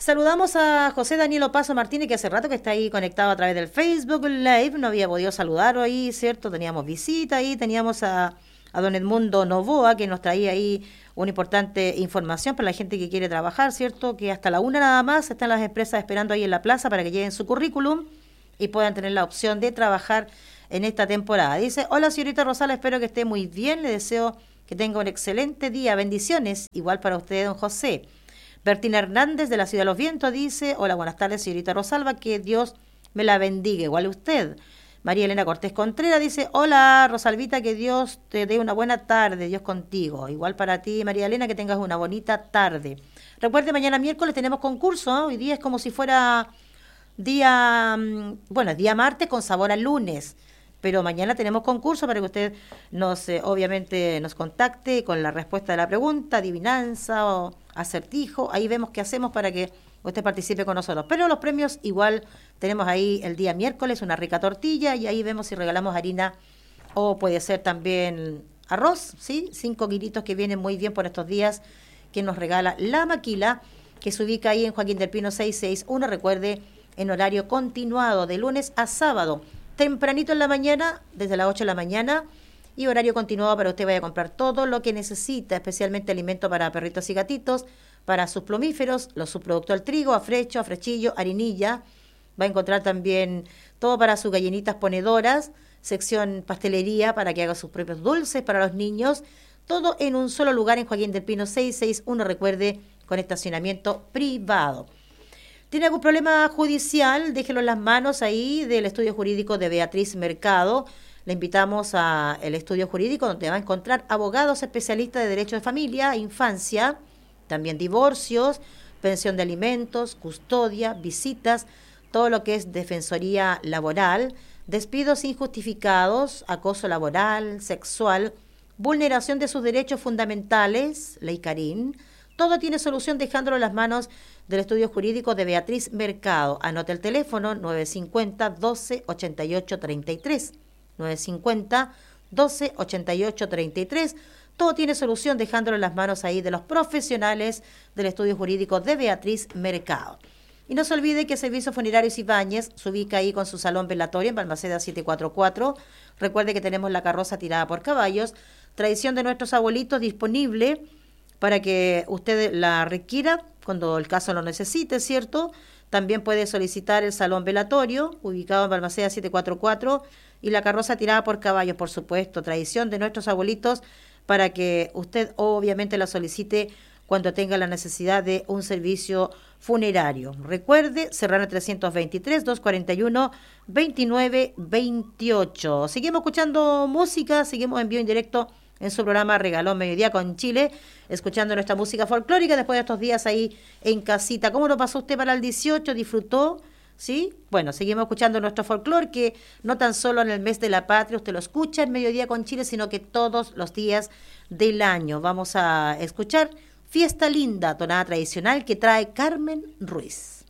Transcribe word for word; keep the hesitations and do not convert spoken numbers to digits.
Saludamos a José Daniel Opaso Martínez, que hace rato que está ahí conectado a través del Facebook Live. No había podido saludarlo ahí, ¿cierto? Teníamos visita ahí, teníamos a, a don Edmundo Novoa, que nos traía ahí una importante información para la gente que quiere trabajar, ¿cierto? Que hasta la una nada más están las empresas esperando ahí en la plaza para que lleven su currículum y puedan tener la opción de trabajar en esta temporada. Dice, hola señorita Rosala, espero que esté muy bien, le deseo que tenga un excelente día, bendiciones, igual para usted, don José. Bertina Hernández de la Ciudad de los Vientos dice, hola, buenas tardes, señorita Rosalba, que Dios me la bendiga, igual a usted. María Elena Cortés Contreras dice, hola, Rosalvita, que Dios te dé una buena tarde, Dios contigo. Igual para ti, María Elena, que tengas una bonita tarde. Recuerde, mañana miércoles tenemos concurso, ¿no? Hoy día es como si fuera día, bueno, día martes con sabor a lunes. Pero mañana tenemos concurso para que usted nos, eh, obviamente, nos contacte con la respuesta de la pregunta, adivinanza o acertijo. Ahí vemos qué hacemos para que usted participe con nosotros. Pero los premios igual tenemos ahí el día miércoles, una rica tortilla, y ahí vemos si regalamos harina o puede ser también arroz, ¿sí? Cinco kilitos que vienen muy bien por estos días, que nos regala La Maquila, que se ubica ahí en Joaquín del Pino seiscientos sesenta y uno, recuerde, en horario continuado, de lunes a sábado. Tempranito en la mañana, desde las ocho de la mañana, y horario continuado para usted vaya a comprar todo lo que necesita, especialmente alimento para perritos y gatitos, para sus plumíferos, los subproductos del trigo, afrecho, afrechillo, harinilla. Va a encontrar también todo para sus gallinitas ponedoras, sección pastelería para que haga sus propios dulces para los niños, todo en un solo lugar en Joaquín del Pino seiscientos sesenta y uno, recuerde, con estacionamiento privado. ¿Tiene algún problema judicial? Déjelo en las manos ahí del estudio jurídico de Beatriz Mercado. Le invitamos al estudio jurídico donde va a encontrar abogados especialistas de derecho de familia, infancia, también divorcios, pensión de alimentos, custodia, visitas, todo lo que es defensoría laboral, despidos injustificados, acoso laboral, sexual, vulneración de sus derechos fundamentales, ley Carín. Todo tiene solución dejándolo en las manos del estudio jurídico de Beatriz Mercado. Anote el teléfono nueve cinco cero, doce, ochenta y ocho, treinta y tres. nueve cinco cero, doce, ochenta y ocho, treinta y tres. Todo tiene solución dejándolo en las manos ahí de los profesionales del estudio jurídico de Beatriz Mercado. Y no se olvide que Servicios Funerarios Ibáñez se ubica ahí con su salón velatorio en Balmaceda setecientos cuarenta y cuatro. Recuerde que tenemos la carroza tirada por caballos, tradición de nuestros abuelitos, disponible para que usted la requiera cuando el caso lo necesite, ¿cierto? También puede solicitar el salón velatorio, ubicado en Balmaceda setecientos cuarenta y cuatro, y la carroza tirada por caballos, por supuesto, tradición de nuestros abuelitos, para que usted obviamente la solicite cuando tenga la necesidad de un servicio funerario. Recuerde, Serrano trescientos veintitrés, doscientos cuarenta y uno, veintinueve veintiocho. Seguimos escuchando música, seguimos en vivo en directo en su programa Regalón Mediodía con Chile, escuchando nuestra música folclórica después de estos días ahí en casita. ¿Cómo lo pasó usted para el dieciocho? ¿Disfrutó? ¿Sí? Bueno, seguimos escuchando nuestro folclore, que no tan solo en el mes de la patria usted lo escucha en Mediodía con Chile, sino que todos los días del año. Vamos a escuchar Fiesta Linda, tonada tradicional que trae Carmen Ruiz.